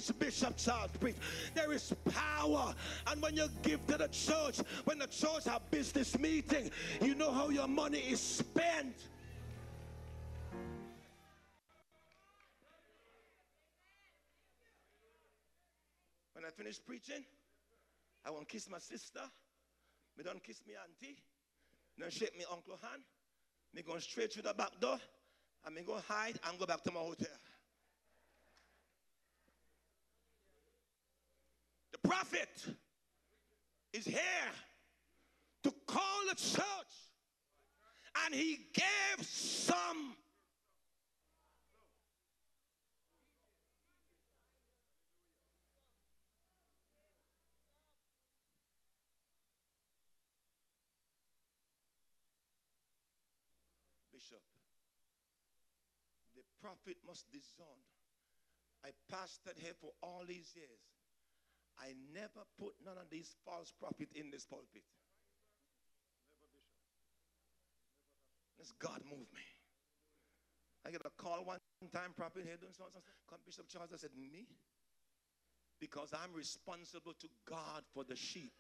this Bishop Charles preached. There is power. And when you give to the church, when the church have business meeting, you know how your money is spent. When I finish preaching, I want to kiss my sister. Me don't kiss me auntie. Don't shake me uncle hand. Me go straight through the back door. And me go hide and go back to my hotel. The prophet is here to call the church. And he gave some. Bishop, the prophet must discern. I pastored here for all these years. I never put none of these false prophets in this pulpit. Let's God move me. I get a call one time, prophet here doing something. Come Bishop Charles, I said, me? Because I'm responsible to God for the sheep.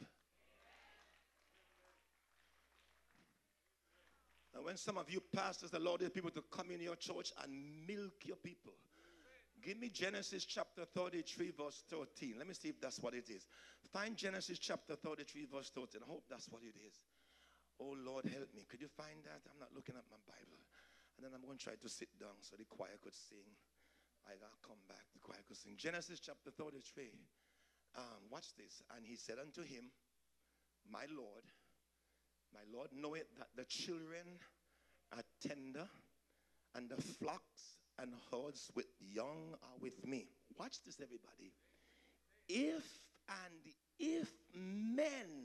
And when some of you pastors, the Lord is people to come in your church and milk your people. Give me Genesis chapter 33 verse 13. Let me see if that's what it is. Find Genesis chapter 33 verse 13. I hope that's what it is. Oh Lord, help me. Could you find that? I'm not looking at my Bible. And then I'm going to try to sit down so the choir could sing. I'll come back. The choir could sing. Genesis chapter 33. Watch this. And he said unto him, my Lord, knoweth that the children are tender, and the flocks and herds with young are with me. Watch this, everybody. If men,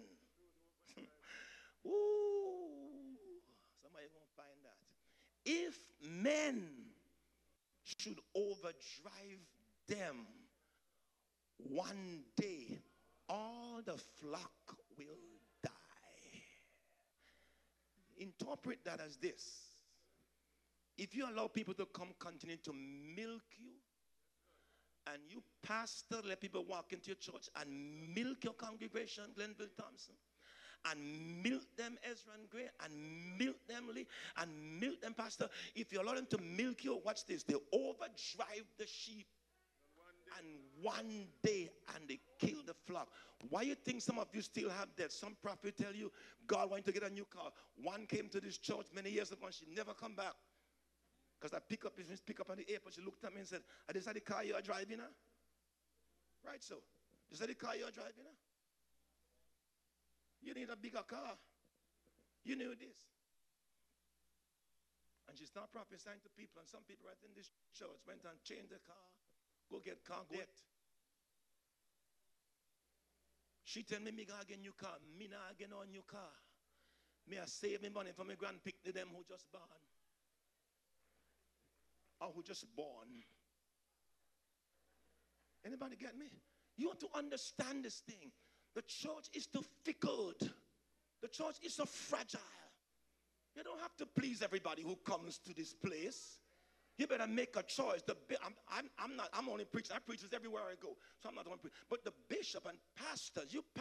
ooh, somebody gonna find that. If men should overdrive them, one day all the flock will die. Interpret that as this. If you allow people to come continue to milk you, and you pastor, let people walk into your church and milk your congregation, Glenville Thompson, and milk them Ezra and Gray, and milk them Lee, and milk them Pastor. If you allow them to milk you, watch this, they overdrive the sheep. And one day, and they kill the flock. Why you think some of you still have that? Some prophet tell you, God wants to get a new car. One came to this church many years ago and she never come back. Because I pick up on the airport, she looked at me and said, is that the car you are driving? Huh? Right, so. Is that the car you are driving? Huh? You need a bigger car. You knew this. And she started prophesying to people, and some people right in this church went and changed the car. Go get car, go get. She tell me gonna get new car. Me not get no new car. Me a save me money for my grandpick them who just born. Or who just born. Anybody get me? You have to understand this thing. The church is too fickle. The church is so fragile. You don't have to please everybody who comes to this place. You better make a choice. I'm only preaching. I preach this everywhere I go. So I'm not going to preach. But the bishop and pastors, you